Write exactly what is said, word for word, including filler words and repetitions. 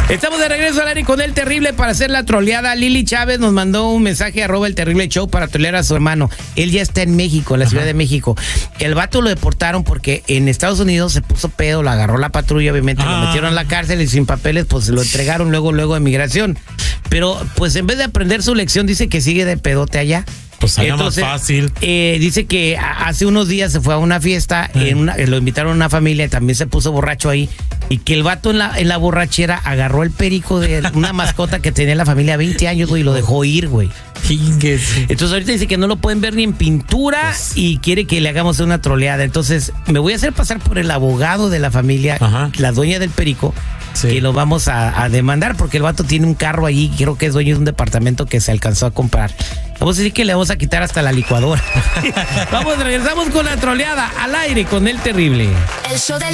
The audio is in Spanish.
Estamos de regreso al aire con El Terrible para hacer la troleada. Lili Chávez nos mandó un mensaje arroba El Terrible Show para trolear a su hermano. Él ya está en México, en la Ciudad Ajá. de México. El vato lo deportaron porque en Estados Unidos se puso pedo, lo agarró la patrulla, obviamente, ah. lo metieron a la cárcel y sin papeles, pues lo entregaron luego, luego a migración. Pero, pues en vez de aprender su lección, dice que sigue de pedote allá. Pues allá más fácil. Eh, dice que hace unos días se fue a una fiesta, eh. en una, lo invitaron a una familia, también se puso borracho ahí, y que el vato en la, en la borrachera agarró el perico de una mascota que tenía la familia veinte años, güey, y lo dejó ir, güey. Entonces ahorita dice que no lo pueden ver ni en pintura pues. y quiere que le hagamos una troleada. Entonces me voy a hacer pasar por el abogado de la familia, Ajá. la dueña del perico, sí. que lo vamos a, a demandar porque el vato tiene un carro allí, creo que es dueño de un departamento que se alcanzó a comprar. Vamos a decir que le vamos a quitar hasta la licuadora. Vamos, regresamos con la troleada al aire con El Terrible. El show del